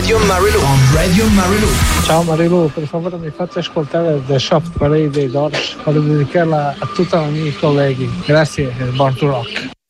Radio Marilu. Ciao Marilu, per favore mi fate ascoltare The Soft Parade dei Doors, voglio dedicarla a tutti i miei colleghi. Grazie e Born to Rock.